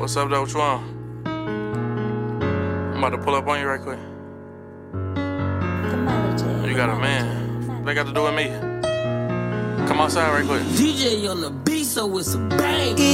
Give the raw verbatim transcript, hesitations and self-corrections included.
What's up, though? What you want? I'm about to pull up on you right quick. You got a man. What they got to do with me? Come outside right quick. D J on the beat, so it's a bang.